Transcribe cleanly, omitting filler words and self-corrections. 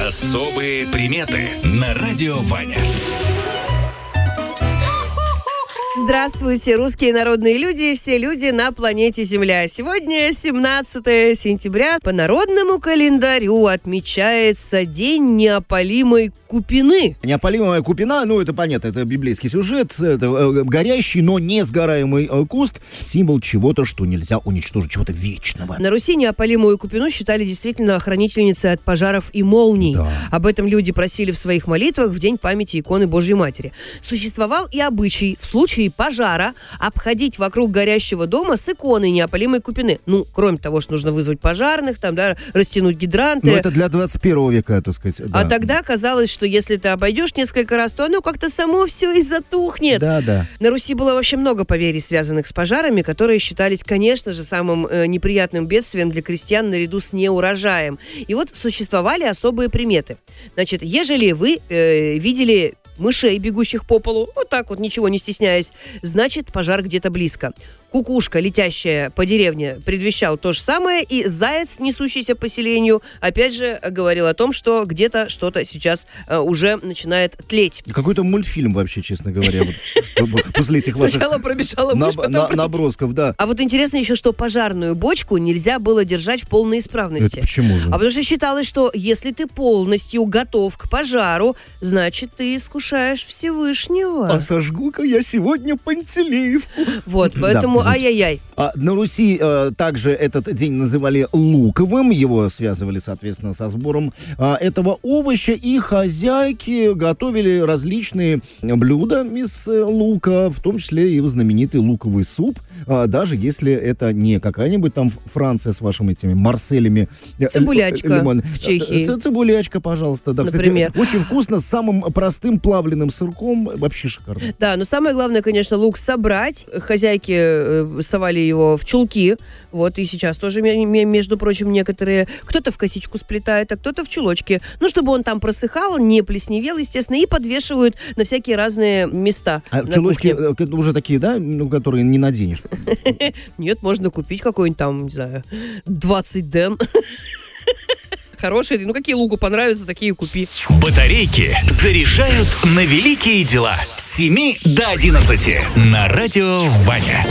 Особые приметы на радио Ваня. Здравствуйте, русские народные люди и все люди на планете Земля. Сегодня 17 сентября. По народному календарю отмечается День неопалимой купины. Неопалимая купина, это понятно, это библейский сюжет, это горящий, но не сгораемый куст, символ чего-то, что нельзя уничтожить, чего-то вечного. На Руси неопалимую купину считали действительно хранительницей от пожаров и молний. Да. Об этом люди просили в своих молитвах в День памяти иконы Божьей Матери. Существовал и обычай в случае пожара обходить вокруг горящего дома с иконой неопалимой купины. Кроме того, что нужно вызвать пожарных, растянуть гидранты. Это для 21 века, так сказать. Да. А тогда казалось, что если ты обойдешь несколько раз, то оно как-то само все и затухнет. Да. На Руси было вообще много поверий, связанных с пожарами, которые считались, конечно же, самым неприятным бедствием для крестьян наряду с неурожаем. И вот существовали особые приметы. Значит, ежели вы видели мышей, бегущих по полу, вот так вот, ничего не стесняясь, значит, пожар где-то близко. Кукушка, летящая по деревне, предвещал то же самое, и заяц, несущийся по селению, опять же, говорил о том, что где-то что-то сейчас уже начинает тлеть. Какой-то мультфильм вообще, честно говоря, после этих ваших Сначала пробежала мышь, потом набросков, да. А вот интересно еще, что пожарную бочку нельзя было держать в полной исправности. Это почему же? А потому что считалось, что если ты полностью готов к пожару, значит, ты искушаешь Всевышнего. А сожгу-ка я сегодня Пантелеевку. Вот, поэтому ай-яй-яй. На Руси также этот день называли луковым. Его связывали, соответственно, со сбором этого овоща. И хозяйки готовили различные блюда из лука, в том числе и знаменитый луковый суп. Даже если это не какая-нибудь там Франция с вашими этими марселями. Цибулячка в Чехии. Цибулячка, пожалуйста. Да, например. Кстати, очень вкусно, с самым простым плавленным сырком. Вообще шикарно. Да, но самое главное, конечно, лук собрать. Хозяйки совали его в чулки. Вот, и сейчас тоже, между прочим, некоторые... Кто-то в косичку сплетает, а кто-то в чулочки. Чтобы он там просыхал, не плесневел, естественно, и подвешивают на всякие разные места. А чулочки уже такие, да, которые не наденешь? Нет, можно купить какой-нибудь там, не знаю, 20 ден. Хорошие, какие луку понравятся, такие купи. Батарейки заряжают на великие дела. С 7 до 11 на радио Ваня.